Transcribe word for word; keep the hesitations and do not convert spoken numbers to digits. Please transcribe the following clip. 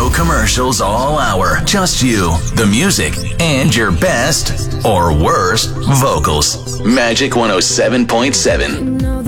No commercials all hour. Just you, the music, and your best or worst vocals. Magic one oh seven point seven.